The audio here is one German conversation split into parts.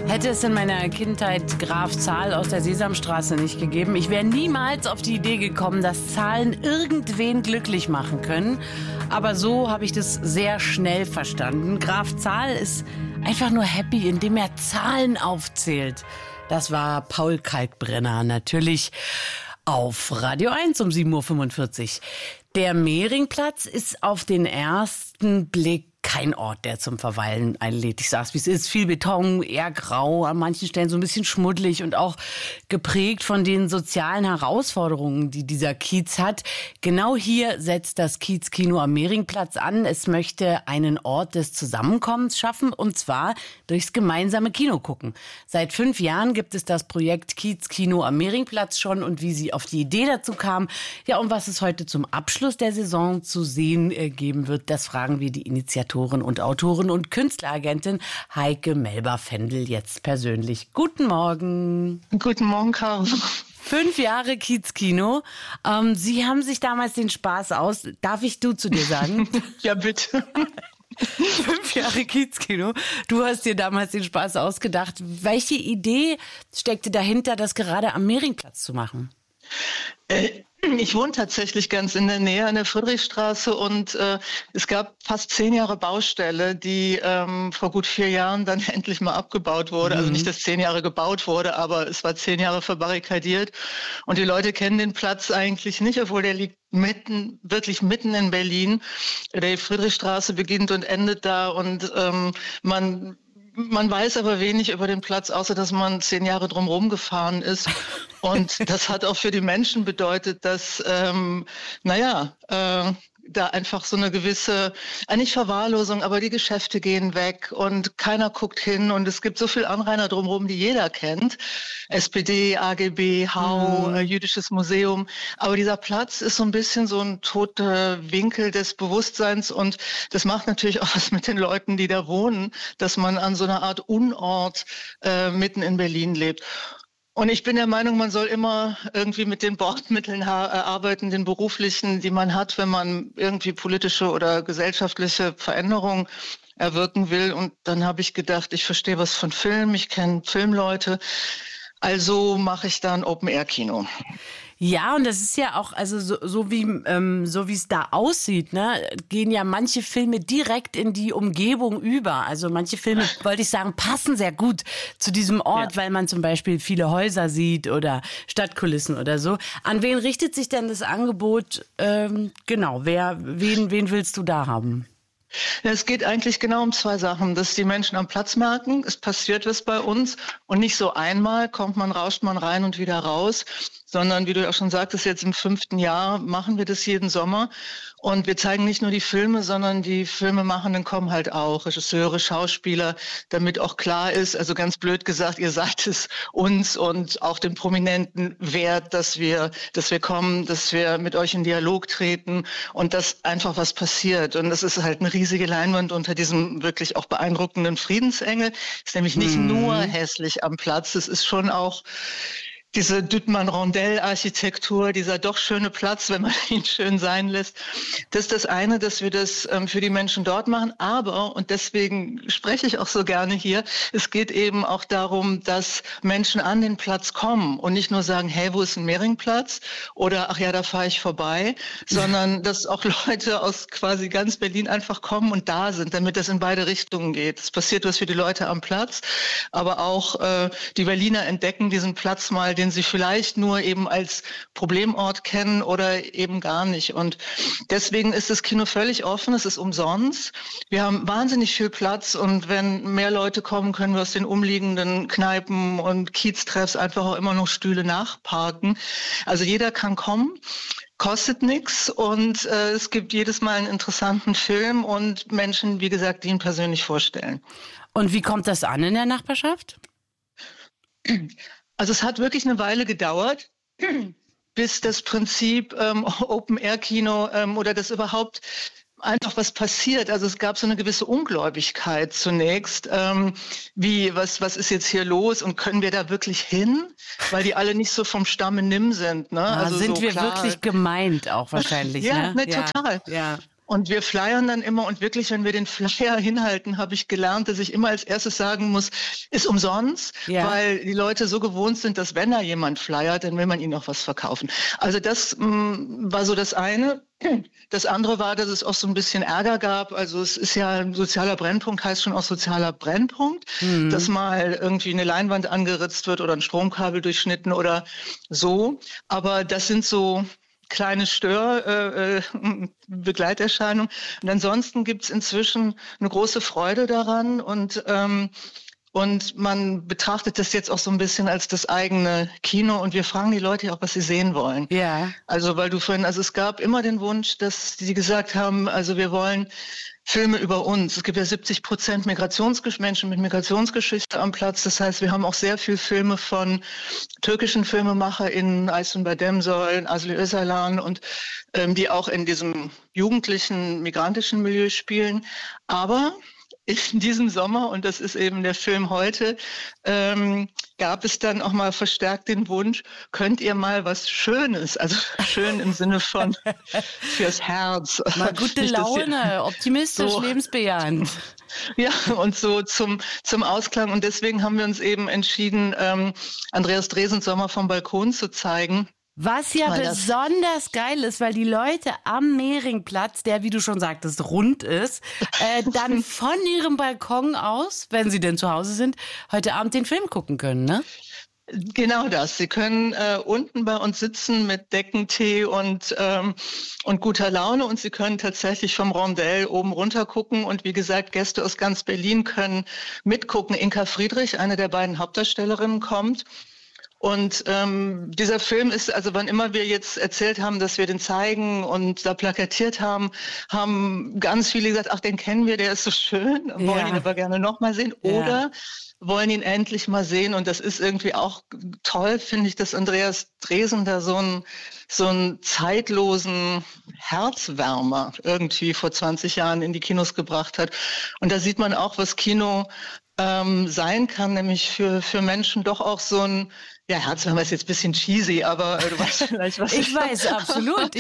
Hätte es in meiner Kindheit Graf Zahl aus der Sesamstraße nicht gegeben, ich wäre niemals auf die Idee gekommen, dass Zahlen irgendwen glücklich machen können. Aber so habe ich das sehr schnell verstanden. Graf Zahl ist einfach nur happy, indem er Zahlen aufzählt. Das war Paul Kalkbrenner, natürlich auf Radio 1 um 7.45 Uhr. Der Mehringplatz ist auf den ersten Blick kein Ort, der zum Verweilen einlädt. Ich sag's, wie es ist. Viel Beton, eher grau, an manchen Stellen so ein bisschen schmuddelig und auch geprägt von den sozialen Herausforderungen, die dieser Kiez hat. Genau hier setzt das Kiez-Kino am Mehringplatz an. Es möchte einen Ort des Zusammenkommens schaffen, und zwar durchs gemeinsame Kino gucken. Seit 5 Jahren gibt es das Projekt Kiez-Kino am Mehringplatz schon, und wie sie auf die Idee dazu kam, ja, und was es heute zum Abschluss der Saison zu sehen geben wird, das fragen wir die Initiatorin und Autorin und Künstleragentin Heike Melba-Fendel jetzt persönlich. Guten Morgen. Guten Morgen, Caro. 5 Jahre Kiez-Kino. Sie haben sich damals den Spaß aus... Darf ich du zu dir sagen? Ja, bitte. 5 Jahre Kiez-Kino. Du hast dir damals den Spaß ausgedacht. Welche Idee steckte dahinter, das gerade am Mehringplatz zu machen? Ich wohne tatsächlich ganz in der Nähe an der Friedrichstraße, und es gab fast 10 Jahre Baustelle, die vor gut 4 Jahren dann endlich mal abgebaut wurde. Also nicht, dass 10 Jahre gebaut wurde, aber es war 10 Jahre verbarrikadiert. Und die Leute kennen den Platz eigentlich nicht, obwohl der liegt wirklich mitten in Berlin. Die Friedrichstraße beginnt und endet da, und man weiß aber wenig über den Platz, außer dass man 10 Jahre drumherum gefahren ist. Und das hat auch für die Menschen bedeutet, dass, da einfach so eine gewisse, nicht Verwahrlosung, aber die Geschäfte gehen weg und keiner guckt hin, und es gibt so viel Anrainer drumherum, die jeder kennt. SPD, AGB, HAU, Jüdisches Museum. Aber dieser Platz ist so ein bisschen so ein toter Winkel des Bewusstseins, und das macht natürlich auch was mit den Leuten, die da wohnen, dass man an so einer Art Unort mitten in Berlin lebt. Und ich bin der Meinung, man soll immer irgendwie mit den Bordmitteln arbeiten, den beruflichen, die man hat, wenn man irgendwie politische oder gesellschaftliche Veränderungen erwirken will. Und dann habe ich gedacht, ich verstehe was von Film, ich kenne Filmleute, also mache ich da ein Open-Air-Kino. Ja, und das ist ja auch, also so wie es da aussieht, ne, gehen ja manche Filme direkt in die Umgebung über. Also manche Filme, wollte ich sagen, passen sehr gut zu diesem Ort, weil man zum Beispiel viele Häuser sieht oder Stadtkulissen oder so. An wen richtet sich denn das Angebot? Genau, wen willst du da haben? Es geht eigentlich genau um 2 Sachen, dass die Menschen am Platz merken, es passiert was bei uns, und nicht so einmal rauscht man rein und wieder raus, sondern, wie du auch schon sagtest, jetzt im 5. Jahr machen wir das jeden Sommer, und wir zeigen nicht nur die Filme, sondern die Filmemachenden kommen halt auch, Regisseure, Schauspieler, damit auch klar ist, also ganz blöd gesagt, ihr seid es uns und auch den Prominenten wert, dass wir kommen, dass wir mit euch in Dialog treten und dass einfach was passiert. Und das ist halt eine riesige Leinwand unter diesem wirklich auch beeindruckenden Friedensengel. Ist nämlich nicht nur hässlich am Platz, es ist schon auch diese Duttmann-Rondell-Architektur, dieser doch schöne Platz, wenn man ihn schön sein lässt. Das ist das eine, dass wir das für die Menschen dort machen. Aber, und deswegen spreche ich auch so gerne hier, es geht eben auch darum, dass Menschen an den Platz kommen und nicht nur sagen, hey, wo ist ein Mehringplatz? Oder, ach ja, da fahre ich vorbei. Sondern, dass auch Leute aus quasi ganz Berlin einfach kommen und da sind, damit das in beide Richtungen geht. Es passiert was für die Leute am Platz, aber auch die Berliner entdecken diesen Platz mal, den sie vielleicht nur eben als Problemort kennen oder eben gar nicht. Und deswegen ist das Kino völlig offen, es ist umsonst. Wir haben wahnsinnig viel Platz, und wenn mehr Leute kommen, können wir aus den umliegenden Kneipen und Kieztreffs einfach auch immer noch Stühle nachparken. Also jeder kann kommen. Kostet nichts, und es gibt jedes Mal einen interessanten Film und Menschen, wie gesagt, die ihn persönlich vorstellen. Und wie kommt das an in der Nachbarschaft? Also es hat wirklich eine Weile gedauert, bis das Prinzip Open-Air-Kino oder das überhaupt einfach was passiert. Also es gab so eine gewisse Ungläubigkeit zunächst. Was ist jetzt hier los, und können wir da wirklich hin? Weil die alle nicht so vom Stamme nimm sind. Ne? Also also sind so wir klar. wirklich gemeint auch wahrscheinlich. Ja, ne? Total. Ja. Und wir flyern dann immer und wirklich, wenn wir den Flyer hinhalten, habe ich gelernt, dass ich immer als erstes sagen muss, ist umsonst, weil die Leute so gewohnt sind, dass wenn da jemand flyert, dann will man ihnen auch was verkaufen. Also das war so das eine. Das andere war, dass es auch so ein bisschen Ärger gab. Also es ist ja ein sozialer Brennpunkt, heißt schon auch sozialer Brennpunkt, dass mal irgendwie eine Leinwand angeritzt wird oder ein Stromkabel durchschnitten oder so. Aber das sind so kleine Begleiterscheinungen. Und ansonsten gibt's inzwischen eine große Freude daran und man betrachtet das jetzt auch so ein bisschen als das eigene Kino und wir fragen die Leute ja auch, was sie sehen wollen. Ja. Also es gab immer den Wunsch, dass sie gesagt haben, also wir wollen Filme über uns. Es gibt ja 70% Menschen mit Migrationsgeschichte am Platz. Das heißt, wir haben auch sehr viel Filme von türkischen FilmemacherInnen, Aysun Bademsoy, Asli Özalan und die auch in diesem jugendlichen, migrantischen Milieu spielen. Aber in diesem Sommer, und das ist eben der Film heute, gab es dann auch mal verstärkt den Wunsch, könnt ihr mal was Schönes, also schön im Sinne von fürs Herz. Mal gute Laune, optimistisch, so, lebensbejahend. Ja, und so zum Ausklang. Und deswegen haben wir uns eben entschieden, Andreas Dresens Sommer vom Balkon zu zeigen. Was ja besonders geil ist, weil die Leute am Mehringplatz, der, wie du schon sagtest, rund ist, dann von ihrem Balkon aus, wenn sie denn zu Hause sind, heute Abend den Film gucken können, ne? Genau das. Sie können unten bei uns sitzen mit Deckentee und guter Laune und Sie können tatsächlich vom Rondell oben runter gucken und wie gesagt, Gäste aus ganz Berlin können mitgucken. Inka Friedrich, eine der beiden Hauptdarstellerinnen, kommt. Und dieser Film ist, also wann immer wir jetzt erzählt haben, dass wir den zeigen und da plakatiert haben, haben ganz viele gesagt, ach, den kennen wir, der ist so schön, wollen ihn aber gerne noch mal sehen oder wollen ihn endlich mal sehen. Und das ist irgendwie auch toll, finde ich, dass Andreas Dresen da so einen zeitlosen Herzwärmer irgendwie vor 20 Jahren in die Kinos gebracht hat. Und da sieht man auch, was Kino sein kann, nämlich für Menschen doch auch so ein, ja, Herzwärmer ist jetzt ein bisschen cheesy, aber du weißt vielleicht, was ich weiß absolut.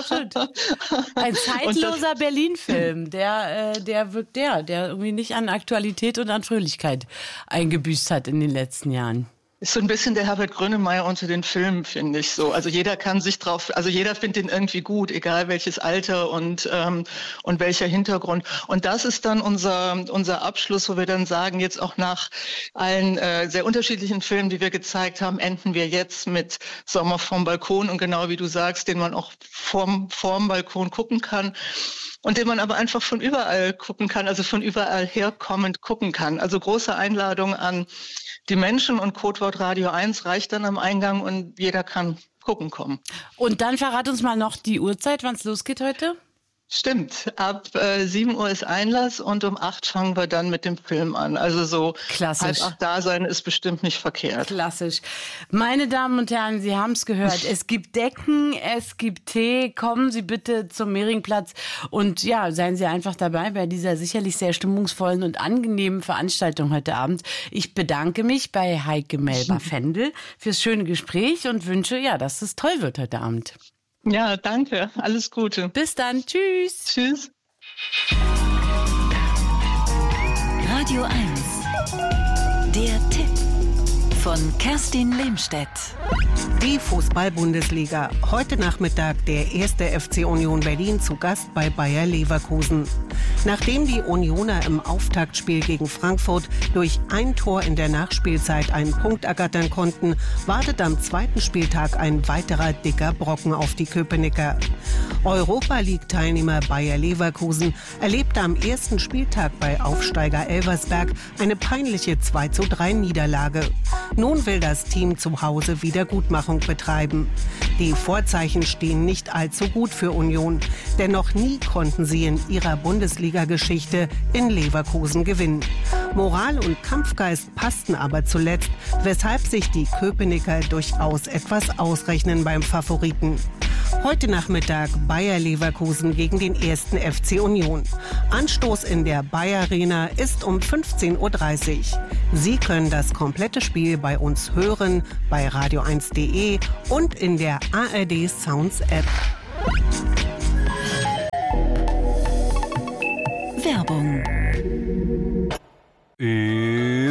Ein zeitloser Berlin-Film, der wirkt der irgendwie nicht an Aktualität und an Fröhlichkeit eingebüßt hat in den letzten Jahren. Ist so ein bisschen der Herbert Grönemeyer unter den Filmen, finde ich so. Also jeder kann sich jeder findet den irgendwie gut, egal welches Alter und welcher Hintergrund. Und das ist dann unser Abschluss, wo wir dann sagen, jetzt auch nach allen sehr unterschiedlichen Filmen, die wir gezeigt haben, enden wir jetzt mit Sommer vom Balkon und genau wie du sagst, den man auch vorm Balkon gucken kann. Und den man aber einfach von überall gucken kann, also von überall herkommend gucken kann. Also große Einladung an die Menschen und Codewort Radio 1 reicht dann am Eingang und jeder kann gucken kommen. Und dann verrat uns mal noch die Uhrzeit, wann es losgeht heute? Stimmt, ab 7 Uhr ist Einlass und um 8 fangen wir dann mit dem Film an. Also so klassisch. 7:30 da sein ist bestimmt nicht verkehrt. Klassisch. Meine Damen und Herren, Sie haben es gehört. Es gibt Decken, es gibt Tee. Kommen Sie bitte zum Mehringplatz und ja, seien Sie einfach dabei bei dieser sicherlich sehr stimmungsvollen und angenehmen Veranstaltung heute Abend. Ich bedanke mich bei Heike Melba-Fendel fürs schöne Gespräch und wünsche, ja, dass es toll wird heute Abend. Ja, danke. Alles Gute. Bis dann. Tschüss. Tschüss. Radio 1. Der Tipp von Kerstin Lehmstedt. Die Fußball-Bundesliga. Heute Nachmittag der 1. FC Union Berlin zu Gast bei Bayer Leverkusen. Nachdem die Unioner im Auftaktspiel gegen Frankfurt durch ein Tor in der Nachspielzeit einen Punkt ergattern konnten, wartet am zweiten Spieltag ein weiterer dicker Brocken auf die Köpenicker. Europa-League-Teilnehmer Bayer Leverkusen erlebte am ersten Spieltag bei Aufsteiger Elversberg eine peinliche 2:3-Niederlage. Nun will das Team zu Hause Wiedergutmachung betreiben. Die Vorzeichen stehen nicht allzu gut für Union, denn noch nie konnten sie in ihrer Bundesliga-Geschichte in Leverkusen gewinnen. Moral und Kampfgeist passten aber zuletzt, weshalb sich die Köpenicker durchaus etwas ausrechnen beim Favoriten. Heute Nachmittag Bayer Leverkusen gegen den 1. FC Union. Anstoß in der Bayer Arena ist um 15:30 Uhr. Sie können das komplette Spiel bei uns hören, bei radio1.de und in der ARD Sounds App.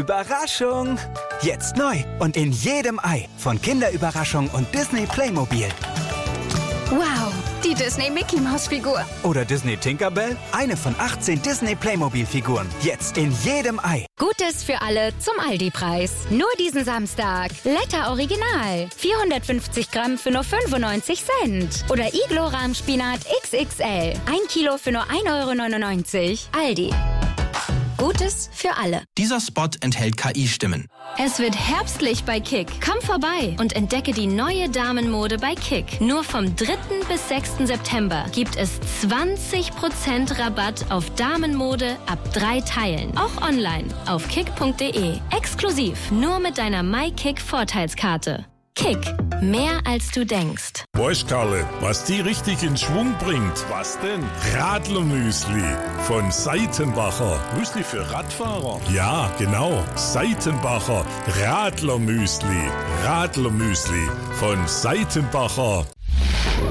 Überraschung! Jetzt neu und in jedem Ei von Kinderüberraschung und Disney Playmobil. Wow, die Disney-Mickey-Maus-Figur. Oder Disney Tinkerbell, eine von 18 Disney Playmobil-Figuren. Jetzt in jedem Ei. Gutes für alle zum Aldi-Preis. Nur diesen Samstag. Letter Original. 450 Gramm für nur 95 Cent. Oder Iglo-Rahmspinat XXL. 1 Kilo für nur 1,99 €. Aldi. Gutes für alle. Dieser Spot enthält KI-Stimmen. Es wird herbstlich bei Kick. Komm vorbei und entdecke die neue Damenmode bei Kick. Nur vom 3. bis 6. September gibt es 20% Rabatt auf Damenmode ab 3 Teilen. Auch online auf kick.de. Exklusiv nur mit deiner MyKick-Vorteilskarte. Kick. Mehr als du denkst. Weißt Karle, was die richtig in Schwung bringt? Was denn? Radlermüsli von Seitenbacher. Müsli für Radfahrer? Ja, genau. Seitenbacher Radlermüsli. Radlermüsli von Seitenbacher.